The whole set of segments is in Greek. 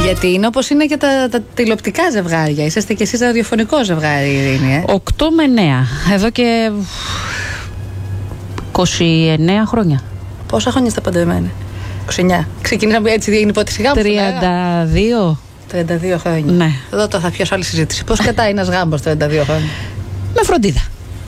Γιατί είναι όπως είναι και τα τηλεοπτικά ζευγάρια. Είσαστε κι εσείς ραδιοφωνικό ζευγάρι, Ειρήνη. 8 με 9. Εδώ και 29 χρόνια. Πόσα χρόνια είστε παντρεμένοι? 29. Ξεκινήσαμε έτσι, είναι η πρώτη σιγά. 32. 32 χρόνια. Ναι. Εδώ το θα πιάσω άλλη συζήτηση. Πώς κατάει ένας γάμπος 32 χρόνια? Με φροντίδα.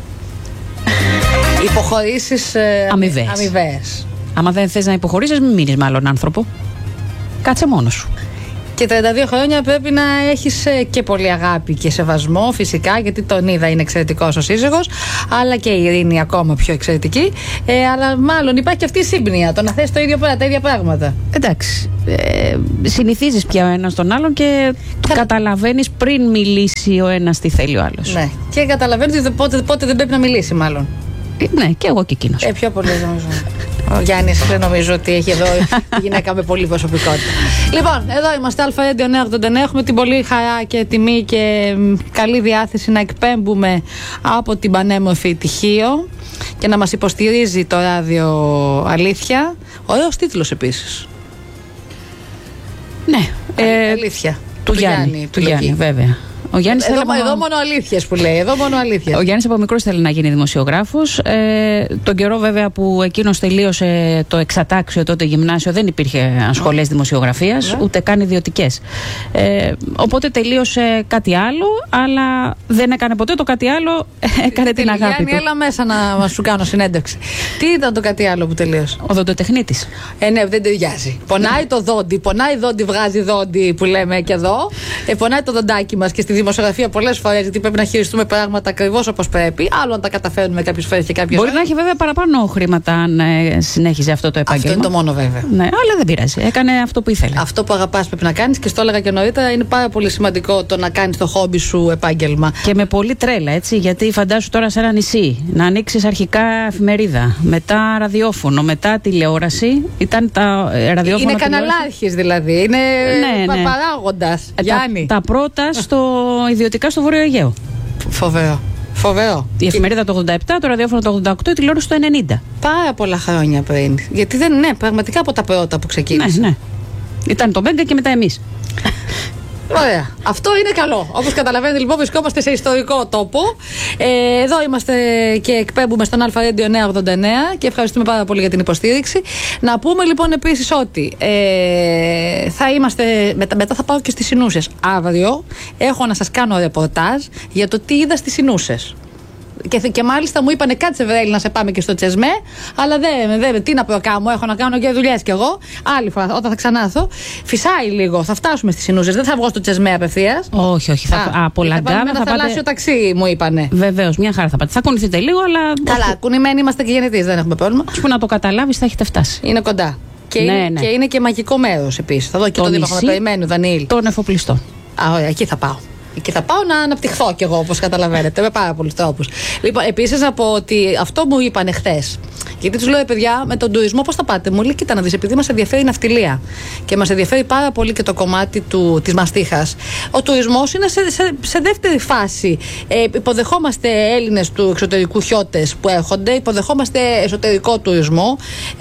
Υποχωρήσεις αμοιβαίες. Άμα δεν θες να υποχωρήσεις, μην μείνεις με άλλον άνθρωπο. Κάτσε μόνος σου. Και 32 χρόνια πρέπει να έχεις και πολύ αγάπη και σεβασμό, φυσικά, γιατί τον είδα, είναι εξαιρετικός ο σύζυγος, αλλά και η Ειρήνη ακόμα πιο εξαιρετική. Αλλά μάλλον υπάρχει και αυτή η σύμπνοια, το να θες τα ίδια πράγματα. Εντάξει. Συνηθίζεις πια ο ένας τον άλλον και καταλαβαίνεις πριν μιλήσει ο ένας τι θέλει ο άλλος. Ναι. Και καταλαβαίνεις πότε δεν πρέπει να μιλήσει, μάλλον. Ναι, και εγώ και εκείνος. Πιο πολύ νομίζω. Ο Γιάννης δεν νομίζω ότι έχει εδώ γυναίκα με πολύ προσωπικότητα. Λοιπόν, εδώ είμαστε, Α Radio 989. Έχουμε την πολύ χαρά και τιμή και καλή διάθεση να εκπέμπουμε από την πανέμορφη Τυχείο και να μας υποστηρίζει το ράδιο Αλήθεια. Ωραίος τίτλος επίσης. Ναι. Αλήθεια. Του Γιάννη, βέβαια. Ο Γιάννης εδώ μόνο αλήθειες που λέει. Εδώ μόνο αλήθειες. Ο Γιάννης από μικρός θέλει να γίνει δημοσιογράφος. Τον καιρό βέβαια που εκείνος τελείωσε το εξατάξιο τότε γυμνάσιο, δεν υπήρχε σχολές δημοσιογραφίας, ούτε καν ιδιωτικές. Οπότε τελείωσε κάτι άλλο, αλλά δεν έκανε ποτέ το κάτι άλλο, έκανε την αγάπη Γιάννη, του. έλα μέσα να σου κάνω συνέντευξη. Τι ήταν το κάτι άλλο που τελείωσε? Ο δοντοτεχνίτης. Ναι, δεν ταιριάζει. Πονάει το δόντι, πονάει δόντι, βγάζει δόντι που λέμε και εδώ. Πονάει το δοντάκι μας και στη δημοσιογραφία πολλές φορές, γιατί πρέπει να χειριστούμε πράγματα ακριβώς όπως πρέπει. Άλλο αν τα καταφέρνουμε κάποιες φορές και κάποιες. Μπορεί να έχει βέβαια παραπάνω χρήματα αν συνέχιζε αυτό το επάγγελμα. Αυτό είναι το μόνο βέβαια. Ναι, αλλά δεν πειράζει. Έκανε αυτό που ήθελε. Αυτό που αγαπάς πρέπει να κάνεις, και στο έλεγα και νωρίτερα, είναι πάρα πολύ σημαντικό το να κάνεις το χόμπι σου επάγγελμα. Και με πολύ τρέλα, έτσι. Γιατί φαντάσου τώρα σε ένα νησί να ανοίξεις αρχικά εφημερίδα, μετά ραδιόφωνο, μετά τηλεόραση. Ήταν τα ραδιόφωνο. Είναι καναλάρχης δηλαδή. Είναι παράγοντας. Γιάννη. Τα πρώτα ιδιωτικά στο Βόρειο Αιγαίο. Φοβερό. Η εφημερίδα το 87, το ραδιόφωνο το 88, η τηλεόραση το 90. Πάρα πολλά χρόνια πριν. Γιατί πραγματικά από τα πρώτα που ξεκίνησε. Ναι. Ήταν το Μέγκα και μετά εμείς. Ωραία. Αυτό είναι καλό. Όπως καταλαβαίνετε, λοιπόν, βρισκόμαστε σε ιστορικό τόπο. Εδώ είμαστε και εκπέμπουμε στον Α Radio 989 και ευχαριστούμε πάρα πολύ για την υποστήριξη. Να πούμε λοιπόν επίσης ότι θα είμαστε. Μετά θα πάω και στις Σινούσες. Αύριο έχω να σας κάνω ρεπορτάζ για το τι είδα στις Σινούσες. Και μάλιστα μου είπανε κάτσε Βρέλη να σε πάμε και στο Τσεσμέ, αλλά τι να προκάμω, έχω να κάνω και δουλειές κι εγώ. Άλλη φορά όταν θα ξανάρθω. Φυσάει λίγο, θα φτάσουμε στις Σινούσες, δεν θα βγω στο Τσεσμέ απευθείας. Όχι, από Λαγκάνα θα πάτε. Θαλάσσιο ταξί μου είπανε. Βεβαίως, μια χαρά θα πάτε. Θα κουνηθείτε λίγο, αλλά. Καλά, κουνημένοι είμαστε και γενετής, δεν έχουμε πρόβλημα. Που να το καταλάβεις, θα έχετε φτάσει. Είναι κοντά. Και είναι και μαγικό μέρος επίσης. Θα δω και το δήμαρχο να περιμένει, Δανίλη. Τον εφοπλιστό. Ωραία, εκεί θα πάω. Και θα πάω να αναπτυχθώ κι εγώ, όπως καταλαβαίνετε, με πάρα πολλούς τρόπους. Λοιπόν, επίσης να πω ότι αυτό μου είπανε χθες. Γιατί τους λέω, παιδιά, με τον τουρισμό πώς θα πάτε? Μου λέει, κοίτα να δεις, επειδή μας ενδιαφέρει η ναυτιλία και μας ενδιαφέρει πάρα πολύ και το κομμάτι της μαστίχας. Ο τουρισμός είναι σε δεύτερη φάση. Υποδεχόμαστε Έλληνες του εξωτερικού χιώτες που έρχονται, υποδεχόμαστε εσωτερικό τουρισμό.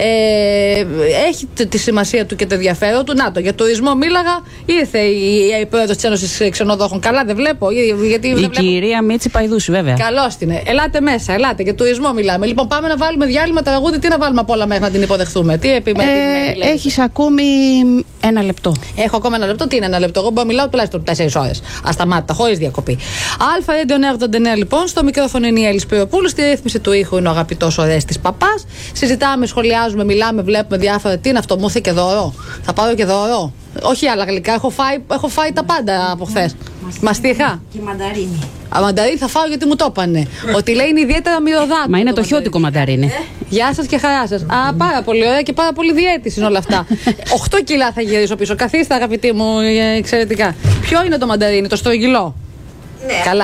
Έχει τη σημασία του και το ενδιαφέρον του. Να το, για τουρισμό μίλαγα, ήρθε η πρόεδρος της Ένωσης Ξενοδόχων. Καλά, δεν βλέπω. Η κυρία Μίτση Παϊδούση, βέβαια. Καλώς την. Ελάτε μέσα, ελάτε. Για τουρισμό μιλάμε. Λοιπόν, πάμε να βάλουμε διάλειμμα, τραγούδι. Τι να βάλουμε από όλα μέχρι να την υποδεχθούμε? Τι επιμένει? Έχεις ακόμη ένα λεπτό. Έχω ακόμα ένα λεπτό. Τι είναι ένα λεπτό? Εγώ μπορώ να μιλάω τουλάχιστον 4 ώρες. Ασταμάτητα, χωρίς διακοπή. Α Radio 989 λοιπόν. Στο μικρόφωνο είναι η Έλλη Σπυροπούλου. Στη ρύθμιση του ήχου είναι ο αγαπητός Ορέστης Παπάς. Συζητάμε, σχολιάζουμε, μιλάμε, βλέπουμε διάφορα. Τι είναι αυτό? Μου ήρθε και δώρο. Θα πάρω και δώρο. Όχι άλλα γλυκά. Έχω φάει τα πάντα από χθες. Μαστίχα. Και μανταρίνι. Μανταρίνι θα φάω γιατί μου το είπανε. Ότι λέει είναι ιδιαίτερα μυρωδάτο. Μα είναι το χιώτικο μανταρίνι. Γεια σας και χαρά σας. Πάρα πολύ ωραία και πάρα πολύ διαίτηση είναι όλα αυτά. 8 κιλά θα γυρίσω πίσω. Καθίστε, αγαπητοί μου, εξαιρετικά. Ποιο είναι το μανταρίνι? Το στρογγυλό? Ναι. Καλά.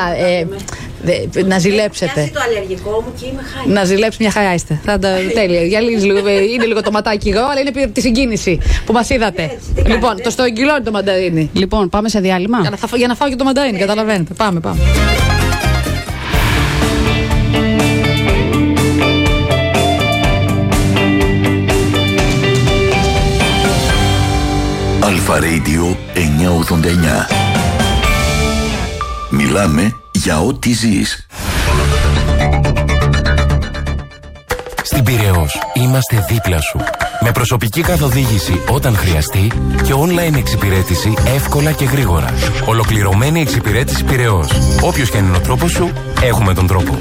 Να ζηλέψετε. Το αλλεργικό μου και είμαι χάρη. Να ζηλέψει, μια χαρά είστε. Τέλεια. Είναι λίγο το ματάκι υγρό, αλλά είναι τη συγκίνηση που μας είδατε. Λοιπόν, το στρογγυλό είναι το μανταρίνι. Λοιπόν, πάμε σε διάλειμμα. Για να φάω και το μανταρίνι, καταλαβαίνετε. Πάμε. Αλφα Radio 989. Μιλάμε για ό,τι ζεις. Στην Πειραιώς είμαστε δίπλα σου. Με προσωπική καθοδήγηση όταν χρειαστεί και online εξυπηρέτηση εύκολα και γρήγορα. Ολοκληρωμένη εξυπηρέτηση Πειραιώς. Όποιος και αν είναι ο τρόπος σου, έχουμε τον τρόπο.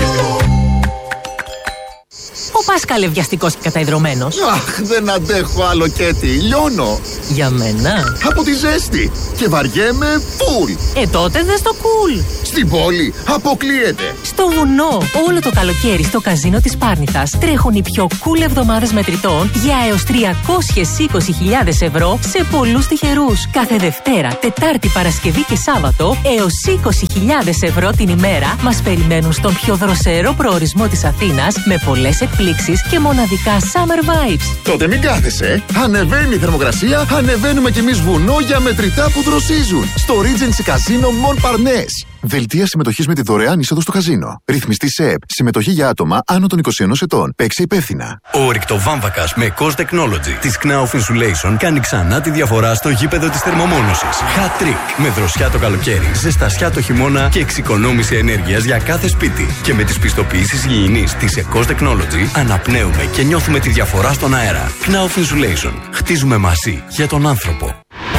Ο Πάσκαλε βιαστικός και καταϊδρωμένος. Αχ, δεν αντέχω άλλο Κέτι, λιώνω. Για μένα. Από τη ζέστη και βαριέμαι φουλ. Τότε δες το κουλ. Στην πόλη αποκλείεται. Στο βουνό, όλο το καλοκαίρι στο καζίνο της Πάρνηθας τρέχουν οι πιο cool εβδομάδες μετρητών για έως 320.000 ευρώ σε πολλούς τυχερούς. Κάθε Δευτέρα, Τετάρτη, Παρασκευή και Σάββατο έως 20.000 ευρώ την ημέρα μας περιμένουν στον πιο δροσερό προορισμό της Αθήνας με πολλές εκπλήξεις και μοναδικά summer vibes. Τότε μην κάθεσαι. Ανεβαίνει η θερμοκρασία, ανεβαίνουμε κι εμείς βουνό για μετρητά που δροσίζουν. Στο Regency Casino Montparnasse. Δελτία συμμετοχής με τη δωρεάν είσοδο στο καζίνο. Ρυθμιστή ΣΕΕΠ. Συμμετοχή για άτομα άνω των 21 ετών. Παίξε υπεύθυνα. Ο ρηκτοβάμβακας με COS Technology της Knauf Insulation κάνει ξανά τη διαφορά στο γήπεδο της θερμομόνωσης. Hat trick. Με δροσιά το καλοκαίρι, ζεστασιά το χειμώνα και εξοικονόμηση ενέργειας για κάθε σπίτι. Και με τις πιστοποιήσεις υγιεινής της COS Technology αναπνέουμε και νιώθουμε τη διαφορά στον αέρα. Knauf Insulation. Χτίζουμε μαζί για τον άνθρωπο.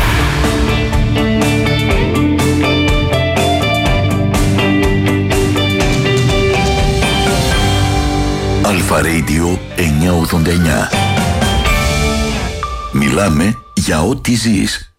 Αλφα Radio 989. Μιλάμε για ό,τι ζεις.